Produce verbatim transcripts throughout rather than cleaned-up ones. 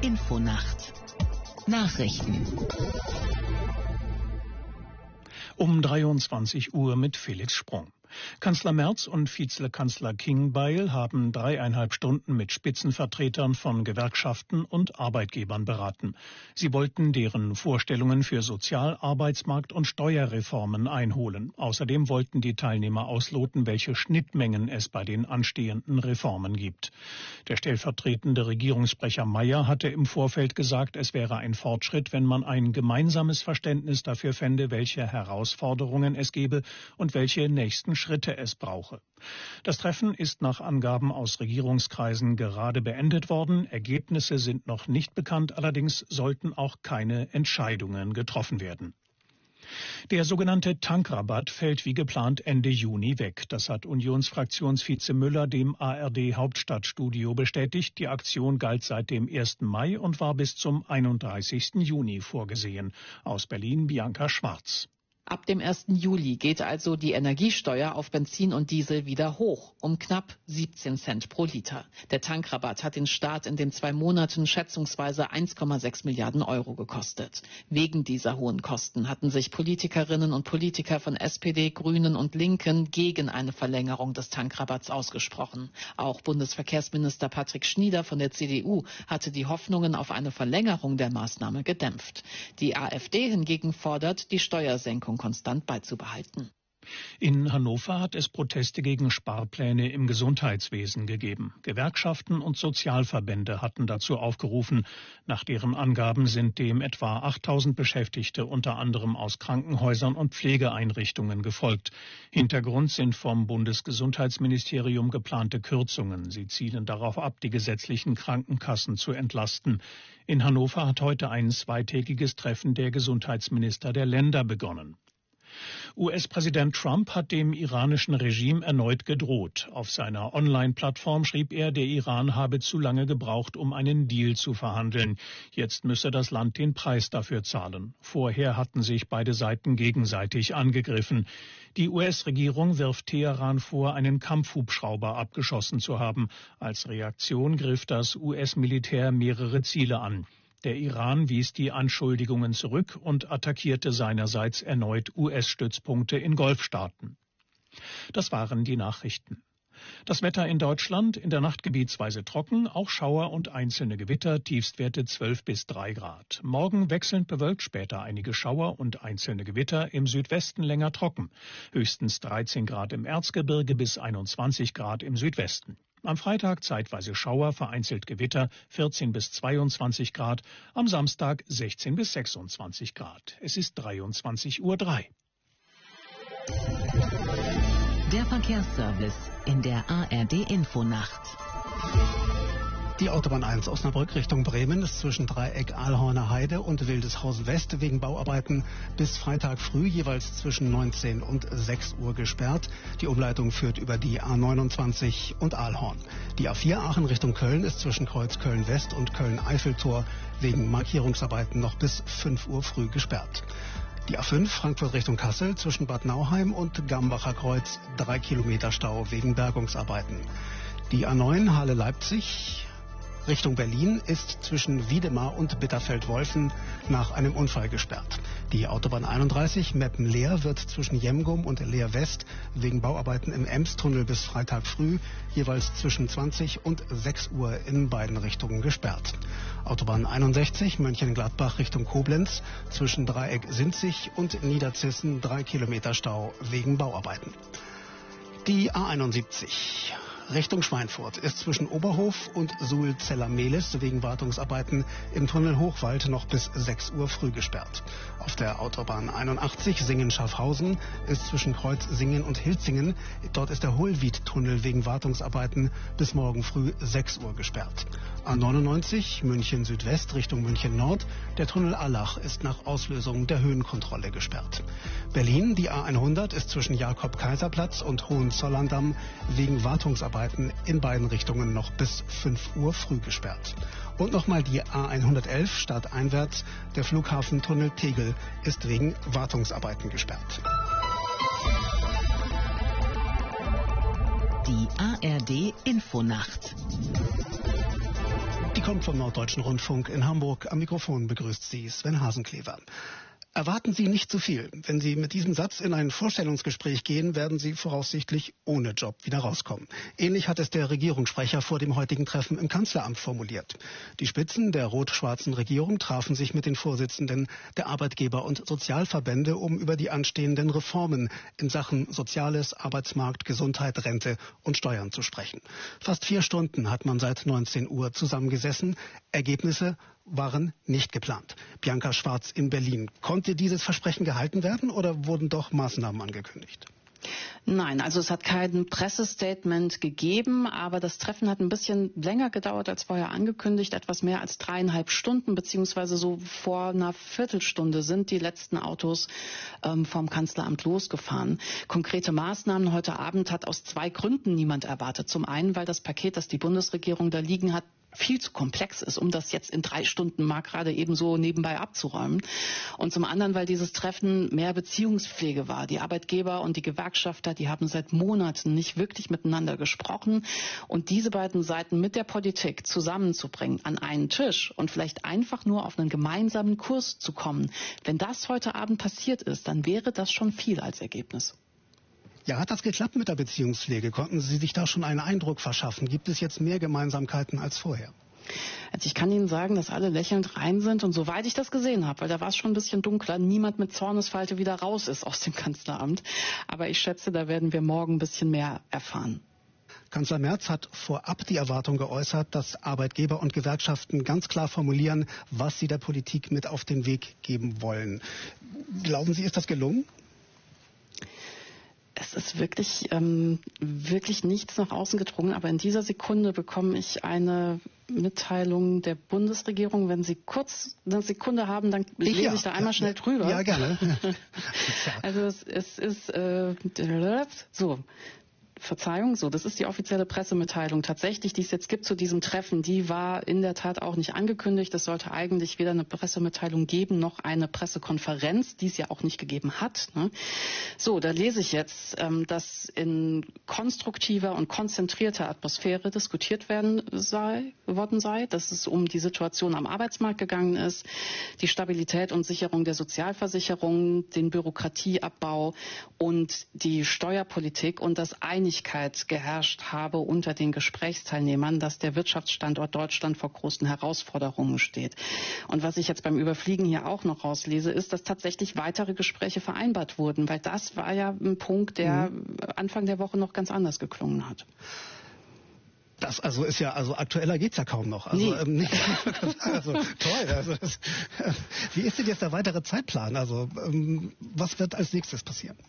Infonacht Nachrichten um dreiundzwanzig Uhr mit Felix Sprung. Kanzler Merz und Vizekanzler Klingbeil haben dreieinhalb Stunden mit Spitzenvertretern von Gewerkschaften und Arbeitgebern beraten. Sie wollten deren Vorstellungen für Sozial-, Arbeitsmarkt- und Steuerreformen einholen. Außerdem wollten die Teilnehmer ausloten, welche Schnittmengen es bei den anstehenden Reformen gibt. Der stellvertretende Regierungssprecher Mayer hatte im Vorfeld gesagt, es wäre ein Fortschritt, wenn man ein gemeinsames Verständnis dafür fände, welche Herausforderungen es gebe und welche nächsten Schritte es brauche. Das Treffen ist nach Angaben aus Regierungskreisen gerade beendet worden. Ergebnisse sind noch nicht bekannt, allerdings sollten auch keine Entscheidungen getroffen werden. Der sogenannte Tankrabatt fällt wie geplant Ende Juni weg. Das hat Unionsfraktionsvize Müller dem A R D-Hauptstadtstudio bestätigt. Die Aktion galt seit dem ersten Mai und war bis zum einunddreißigsten Juni vorgesehen. Aus Berlin Bianca Schwarz. Ab dem ersten Juli geht also die Energiesteuer auf Benzin und Diesel wieder hoch, um knapp siebzehn Cent pro Liter. Der Tankrabatt hat den Staat in den zwei Monaten schätzungsweise eins Komma sechs Milliarden Euro gekostet. Wegen dieser hohen Kosten hatten sich Politikerinnen und Politiker von S P D, Grünen und Linken gegen eine Verlängerung des Tankrabatts ausgesprochen. Auch Bundesverkehrsminister Patrick Schnieder von der C D U hatte die Hoffnungen auf eine Verlängerung der Maßnahme gedämpft. Die AfD hingegen fordert, die Steuersenkung konstant beizubehalten. In Hannover hat es Proteste gegen Sparpläne im Gesundheitswesen gegeben. Gewerkschaften und Sozialverbände hatten dazu aufgerufen. Nach deren Angaben sind dem etwa achttausend Beschäftigte unter anderem aus Krankenhäusern und Pflegeeinrichtungen gefolgt. Hintergrund sind vom Bundesgesundheitsministerium geplante Kürzungen. Sie zielen darauf ab, die gesetzlichen Krankenkassen zu entlasten. In Hannover hat heute ein zweitägiges Treffen der Gesundheitsminister der Länder begonnen. U S-Präsident Trump hat dem iranischen Regime erneut gedroht. Auf seiner Online-Plattform schrieb er, der Iran habe zu lange gebraucht, um einen Deal zu verhandeln. Jetzt müsse das Land den Preis dafür zahlen. Vorher hatten sich beide Seiten gegenseitig angegriffen. Die U S-Regierung wirft Teheran vor, einen Kampfhubschrauber abgeschossen zu haben. Als Reaktion griff das U S-Militär mehrere Ziele an. Der Iran wies die Anschuldigungen zurück und attackierte seinerseits erneut U S-Stützpunkte in Golfstaaten. Das waren die Nachrichten. Das Wetter in Deutschland, in der Nacht gebietsweise trocken, auch Schauer und einzelne Gewitter, Tiefstwerte zwölf bis drei Grad. Morgen wechselnd bewölkt, später einige Schauer und einzelne Gewitter, im Südwesten länger trocken. Höchstens dreizehn Grad im Erzgebirge bis einundzwanzig Grad im Südwesten. Am Freitag zeitweise Schauer, vereinzelt Gewitter, vierzehn bis zweiundzwanzig Grad. Am Samstag sechzehn bis sechsundzwanzig Grad. Es ist dreiundzwanzig Uhr drei. Der Verkehrsservice in der A R D-Infonacht. Die Autobahn eins Osnabrück Richtung Bremen ist zwischen Dreieck Ahlhorner Heide und Wildeshausen West wegen Bauarbeiten bis Freitag früh jeweils zwischen neunzehn und sechs Uhr gesperrt. Die Umleitung führt über die A neunundzwanzig und Ahlhorn. Die A vier Aachen Richtung Köln ist zwischen Kreuz Köln West und Köln-Eiffeltor wegen Markierungsarbeiten noch bis fünf Uhr früh gesperrt. Die A fünf Frankfurt Richtung Kassel zwischen Bad Nauheim und Gambacher Kreuz drei Kilometer Stau wegen Bergungsarbeiten. Die A neun Halle-Leipzig Richtung Berlin ist zwischen Wiedemar und Bitterfeld-Wolfen nach einem Unfall gesperrt. Die Autobahn einunddreißig Meppen-Leer wird zwischen Jemgum und Leer West wegen Bauarbeiten im Emstunnel bis Freitag früh jeweils zwischen zwanzig und sechs Uhr in beiden Richtungen gesperrt. Autobahn einundsechzig Mönchengladbach Richtung Koblenz zwischen Dreieck Sinzig und Niederzissen drei Kilometer Stau wegen Bauarbeiten. Die A einundsiebzig Richtung Schweinfurt ist zwischen Oberhof und Suhl-Zeller-Mehlis wegen Wartungsarbeiten im Tunnel Hochwald noch bis sechs Uhr früh gesperrt. Auf der Autobahn einundachtzig Singen-Schaffhausen ist zwischen Kreuz Singen und Hilzingen, dort ist der Hohlwied-Tunnel wegen Wartungsarbeiten bis morgen früh sechs Uhr gesperrt. A neunundneunzig München Südwest Richtung München Nord, der Tunnel Allach ist nach Auslösung der Höhenkontrolle gesperrt. Berlin, die A hundert ist zwischen Jakob-Kaiser-Platz und Hohenzollern-Damm wegen Wartungsarbeiten in beiden Richtungen noch bis fünf Uhr früh gesperrt. Und nochmal die A hundertelf stadteinwärts, der Flughafentunnel Tegel ist wegen Wartungsarbeiten gesperrt. Die A R D Infonacht. Die kommt vom Norddeutschen Rundfunk in Hamburg. Am Mikrofon begrüßt Sie Sven Hasenklever. Erwarten Sie nicht zu viel. Wenn Sie mit diesem Satz in ein Vorstellungsgespräch gehen, werden Sie voraussichtlich ohne Job wieder rauskommen. Ähnlich hat es der Regierungssprecher vor dem heutigen Treffen im Kanzleramt formuliert. Die Spitzen der rot-schwarzen Regierung trafen sich mit den Vorsitzenden der Arbeitgeber- und Sozialverbände, um über die anstehenden Reformen in Sachen Soziales, Arbeitsmarkt, Gesundheit, Rente und Steuern zu sprechen. Fast vier Stunden hat man seit neunzehn Uhr zusammengesessen. Ergebnisse waren nicht geplant. Bianca Schwarz in Berlin. Konnte dieses Versprechen gehalten werden oder wurden doch Maßnahmen angekündigt? Nein, also es hat kein Pressestatement gegeben, aber das Treffen hat ein bisschen länger gedauert als vorher angekündigt, etwas mehr als dreieinhalb Stunden, beziehungsweise so vor einer Viertelstunde sind die letzten Autos ähm, vom Kanzleramt losgefahren. Konkrete Maßnahmen heute Abend hat aus zwei Gründen niemand erwartet. Zum einen, weil das Paket, das die Bundesregierung da liegen hat, viel zu komplex ist, um das jetzt in drei Stunden mal gerade eben so nebenbei abzuräumen. Und zum anderen, weil dieses Treffen mehr Beziehungspflege war. Die Arbeitgeber und die Gewerkschafter, die haben seit Monaten nicht wirklich miteinander gesprochen. Und diese beiden Seiten mit der Politik zusammenzubringen an einen Tisch und vielleicht einfach nur auf einen gemeinsamen Kurs zu kommen, wenn das heute Abend passiert ist, dann wäre das schon viel als Ergebnis. Ja, hat das geklappt mit der Beziehungspflege? Konnten Sie sich da schon einen Eindruck verschaffen? Gibt es jetzt mehr Gemeinsamkeiten als vorher? Also ich kann Ihnen sagen, dass alle lächelnd rein sind und soweit ich das gesehen habe, weil da war es schon ein bisschen dunkler, niemand mit Zornesfalte wieder raus ist aus dem Kanzleramt. Aber ich schätze, da werden wir morgen ein bisschen mehr erfahren. Kanzler Merz hat vorab die Erwartung geäußert, dass Arbeitgeber und Gewerkschaften ganz klar formulieren, was sie der Politik mit auf den Weg geben wollen. Glauben Sie, ist das gelungen? Es ist wirklich, ähm, wirklich nichts nach außen gedrungen, aber in dieser Sekunde bekomme ich eine Mitteilung der Bundesregierung. Wenn Sie kurz eine Sekunde haben, dann ich lese ja. ich da einmal ja, schnell drüber. Ja, gerne. Also es, es ist äh, so. Verzeihung, so, das ist die offizielle Pressemitteilung tatsächlich, die es jetzt gibt zu diesem Treffen. Die war in der Tat auch nicht angekündigt. Es sollte eigentlich weder eine Pressemitteilung geben, noch eine Pressekonferenz, die es ja auch nicht gegeben hat. Ne? So, da lese ich jetzt, ähm, dass in konstruktiver und konzentrierter Atmosphäre diskutiert werden sei, worden sei, dass es um die Situation am Arbeitsmarkt gegangen ist, die Stabilität und Sicherung der Sozialversicherung, den Bürokratieabbau und die Steuerpolitik und das Einigkeit geherrscht habe unter den Gesprächsteilnehmern, dass der Wirtschaftsstandort Deutschland vor großen Herausforderungen steht. Und was ich jetzt beim Überfliegen hier auch noch rauslese, ist, dass tatsächlich weitere Gespräche vereinbart wurden, weil das war ja ein Punkt, der mhm. Anfang der Woche noch ganz anders geklungen hat. Das also ist ja, also aktueller geht's ja kaum noch. Also, nee. ähm, nicht, also toll. Also das, äh, wie ist denn jetzt der weitere Zeitplan? Also ähm, was wird als nächstes passieren?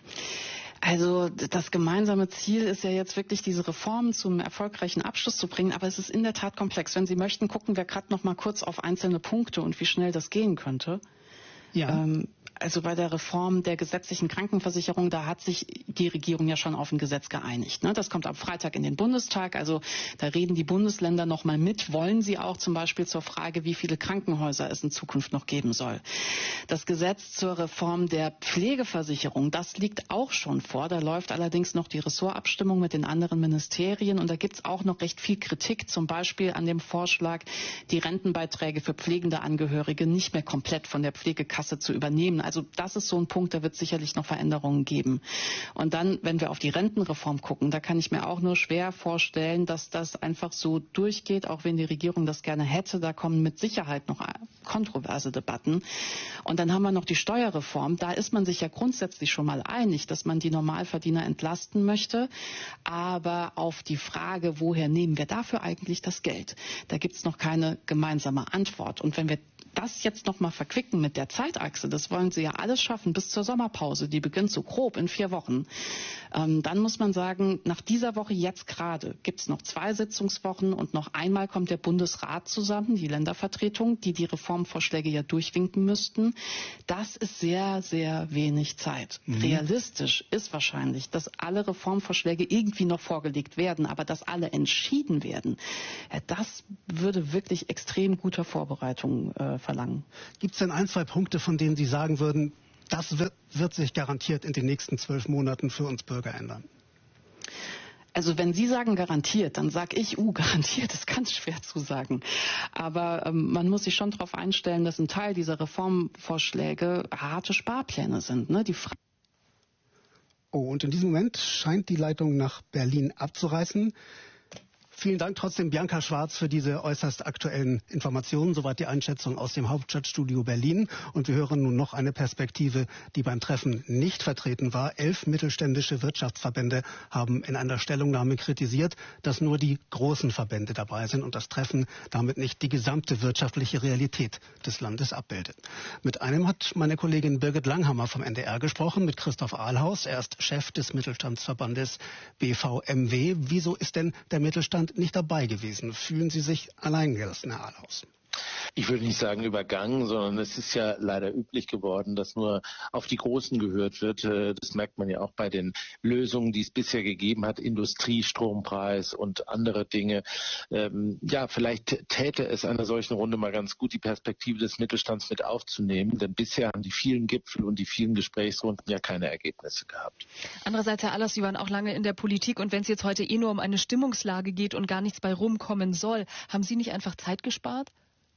Also das gemeinsame Ziel ist ja jetzt wirklich, diese Reformen zum erfolgreichen Abschluss zu bringen. Aber es ist in der Tat komplex. Wenn Sie möchten, gucken wir gerade noch mal kurz auf einzelne Punkte und wie schnell das gehen könnte. Ja. Ähm, Also bei der Reform der gesetzlichen Krankenversicherung, da hat sich die Regierung ja schon auf ein Gesetz geeinigt. Ne? Das kommt am Freitag in den Bundestag. Also da reden die Bundesländer noch mal mit. Wollen sie auch zum Beispiel zur Frage, wie viele Krankenhäuser es in Zukunft noch geben soll. Das Gesetz zur Reform der Pflegeversicherung, das liegt auch schon vor. Da läuft allerdings noch die Ressortabstimmung mit den anderen Ministerien. Und da gibt es auch noch recht viel Kritik, zum Beispiel an dem Vorschlag, die Rentenbeiträge für pflegende Angehörige nicht mehr komplett von der Pflegekasse zu übernehmen. Also das ist so ein Punkt, da wird es sicherlich noch Veränderungen geben. Und dann, wenn wir auf die Rentenreform gucken, da kann ich mir auch nur schwer vorstellen, dass das einfach so durchgeht, auch wenn die Regierung das gerne hätte. Da kommen mit Sicherheit noch kontroverse Debatten. Und dann haben wir noch die Steuerreform. Da ist man sich ja grundsätzlich schon mal einig, dass man die Normalverdiener entlasten möchte. Aber auf die Frage, woher nehmen wir dafür eigentlich das Geld? Da gibt es noch keine gemeinsame Antwort. Und wenn wir das jetzt noch mal verquicken mit der Zeitachse, das wollen sie ja alles schaffen bis zur Sommerpause, die beginnt so grob in vier Wochen, ähm, dann muss man sagen, nach dieser Woche jetzt gerade gibt es noch zwei Sitzungswochen und noch einmal kommt der Bundesrat zusammen, die Ländervertretung, die die Reformvorschläge ja durchwinken müssten. Das ist sehr, sehr wenig Zeit. Mhm. Realistisch ist wahrscheinlich, dass alle Reformvorschläge irgendwie noch vorgelegt werden, aber dass alle entschieden werden, ja, das würde wirklich extrem guter Vorbereitung äh, verlangen. Gibt es denn ein, zwei Punkte, von denen Sie sagen würden, das wird, wird sich garantiert in den nächsten zwölf Monaten für uns Bürger ändern? Also wenn Sie sagen garantiert, dann sage ich, uh, garantiert ist ganz schwer zu sagen. Aber ähm, man muss sich schon darauf einstellen, dass ein Teil dieser Reformvorschläge harte Sparpläne sind. Ne? Die Fra- oh, und in diesem Moment scheint die Leitung nach Berlin abzureißen. Vielen Dank trotzdem, Bianca Schwarz, für diese äußerst aktuellen Informationen. Soweit die Einschätzung aus dem Hauptstadtstudio Berlin. Und wir hören nun noch eine Perspektive, die beim Treffen nicht vertreten war. Elf mittelständische Wirtschaftsverbände haben in einer Stellungnahme kritisiert, dass nur die großen Verbände dabei sind und das Treffen damit nicht die gesamte wirtschaftliche Realität des Landes abbildet. Mit einem hat meine Kollegin Birgit Langhammer vom N D R gesprochen, mit Christoph Ahlhaus. Er ist Chef des Mittelstandsverbandes B V M W. Wieso ist denn der Mittelstand nicht dabei gewesen? Fühlen Sie sich alleingelassen, Herr Ahlhaus? Ich würde nicht sagen übergangen, sondern es ist ja leider üblich geworden, dass nur auf die Großen gehört wird. Das merkt man ja auch bei den Lösungen, die es bisher gegeben hat, Industrie, Strompreis und andere Dinge. Ja, vielleicht täte es einer solchen Runde mal ganz gut, die Perspektive des Mittelstands mit aufzunehmen, denn bisher haben die vielen Gipfel und die vielen Gesprächsrunden ja keine Ergebnisse gehabt. Andererseits, Herr Ahlhaus, Sie waren auch lange in der Politik und wenn es jetzt heute eh nur um eine Stimmungslage geht und gar nichts bei rumkommen soll, haben Sie nicht einfach Zeit gespart?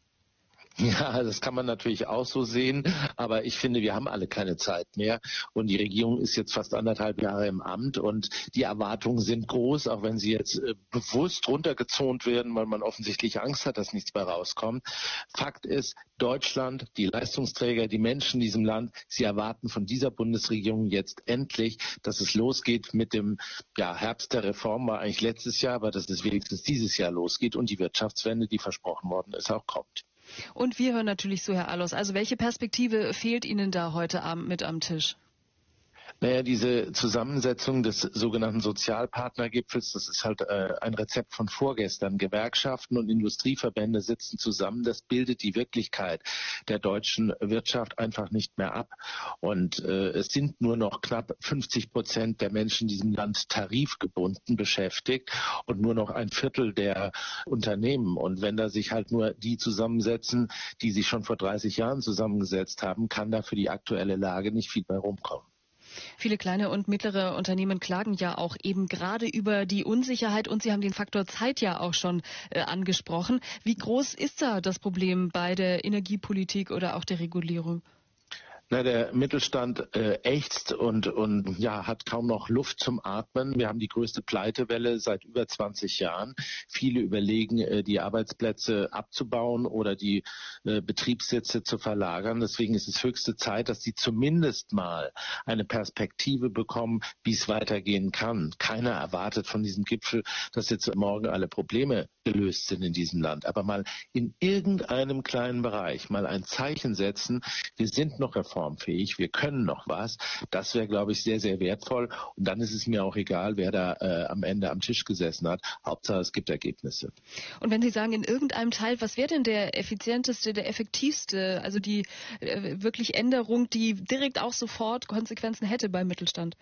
Ja, das kann man natürlich auch so sehen, aber ich finde, wir haben alle keine Zeit mehr und die Regierung ist jetzt fast anderthalb Jahre im Amt und die Erwartungen sind groß, auch wenn sie jetzt äh, bewusst runtergezont werden, weil man offensichtlich Angst hat, dass nichts mehr rauskommt. Fakt ist, Deutschland, die Leistungsträger, die Menschen in diesem Land, sie erwarten von dieser Bundesregierung jetzt endlich, dass es losgeht mit dem ja, Herbst der Reform, war eigentlich letztes Jahr, aber dass es wenigstens dieses Jahr losgeht und die Wirtschaftswende, die versprochen worden ist, auch kommt. Und wir hören natürlich zu, Herr Ahlhaus. Also welche Perspektive fehlt Ihnen da heute Abend mit am Tisch? Naja, diese Zusammensetzung des sogenannten Sozialpartnergipfels, das ist halt äh, ein Rezept von vorgestern. Gewerkschaften und Industrieverbände sitzen zusammen. Das bildet die Wirklichkeit der deutschen Wirtschaft einfach nicht mehr ab. Und äh, es sind nur noch knapp fünfzig Prozent der Menschen in diesem Land tarifgebunden beschäftigt und nur noch ein Viertel der Unternehmen. Und wenn da sich halt nur die zusammensetzen, die sich schon vor dreißig Jahren zusammengesetzt haben, kann da für die aktuelle Lage nicht viel mehr rumkommen. Viele kleine und mittlere Unternehmen klagen ja auch eben gerade über die Unsicherheit und Sie haben den Faktor Zeit ja auch schon äh, angesprochen. Wie groß ist da das Problem bei der Energiepolitik oder auch der Regulierung? Na, der Mittelstand äh, ächzt und, und ja, hat kaum noch Luft zum Atmen. Wir haben die größte Pleitewelle seit über zwanzig Jahren. Viele überlegen, äh, die Arbeitsplätze abzubauen oder die äh, Betriebssitze zu verlagern. Deswegen ist es höchste Zeit, dass sie zumindest mal eine Perspektive bekommen, wie es weitergehen kann. Keiner erwartet von diesem Gipfel, dass jetzt morgen alle Probleme gelöst sind in diesem Land. Aber mal in irgendeinem kleinen Bereich mal ein Zeichen setzen, wir sind noch reformfähig, wir können noch was. Das wäre, glaube ich, sehr, sehr wertvoll. Und dann ist es mir auch egal, wer da äh, am Ende am Tisch gesessen hat. Hauptsache, es gibt Ergebnisse. Und wenn Sie sagen, in irgendeinem Teil, was wäre denn der effizienteste, der effektivste, also die äh, wirklich Änderung, die direkt auch sofort Konsequenzen hätte beim Mittelstand?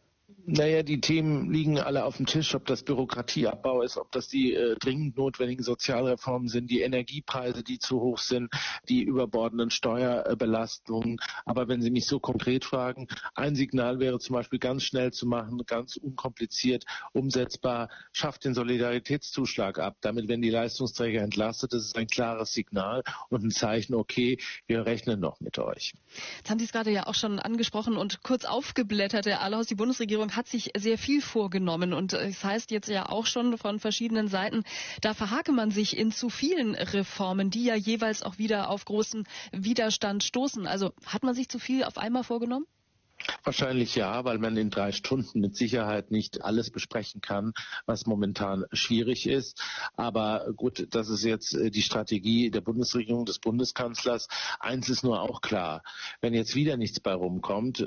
Naja, die Themen liegen alle auf dem Tisch, ob das Bürokratieabbau ist, ob das die äh, dringend notwendigen Sozialreformen sind, die Energiepreise, die zu hoch sind, die überbordenden Steuerbelastungen. Aber wenn Sie mich so konkret fragen, ein Signal wäre zum Beispiel ganz schnell zu machen, ganz unkompliziert, umsetzbar, schafft den Solidaritätszuschlag ab. Damit werden die Leistungsträger entlastet. Das ist ein klares Signal und ein Zeichen, okay, wir rechnen noch mit euch. Jetzt haben Sie es gerade ja auch schon angesprochen und kurz aufgeblättert, Herr Ahlhaus, die Bundesregierung hat sich sehr viel vorgenommen und es heißt jetzt ja auch schon von verschiedenen Seiten, da verhake man sich in zu vielen Reformen, die ja jeweils auch wieder auf großen Widerstand stoßen. Also hat man sich zu viel auf einmal vorgenommen? Wahrscheinlich ja, weil man in drei Stunden mit Sicherheit nicht alles besprechen kann, was momentan schwierig ist. Aber gut, das ist jetzt die Strategie der Bundesregierung, des Bundeskanzlers. Eins ist nur auch klar, wenn jetzt wieder nichts bei rumkommt, äh,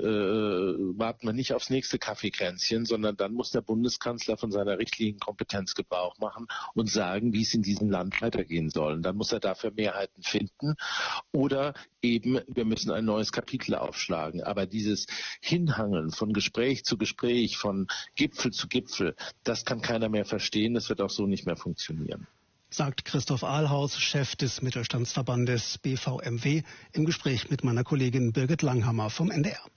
warten wir nicht aufs nächste Kaffeekränzchen, sondern dann muss der Bundeskanzler von seiner Richtlinienkompetenz Gebrauch machen und sagen, wie es in diesem Land weitergehen soll. Und dann muss er dafür Mehrheiten finden oder eben, wir müssen ein neues Kapitel aufschlagen. Aber dieses Hinhangeln von Gespräch zu Gespräch, von Gipfel zu Gipfel, das kann keiner mehr verstehen. Das wird auch so nicht mehr funktionieren. Sagt Christoph Ahlhaus, Chef des Mittelstandsverbandes B V M W, im Gespräch mit meiner Kollegin Birgit Langhammer vom N D R.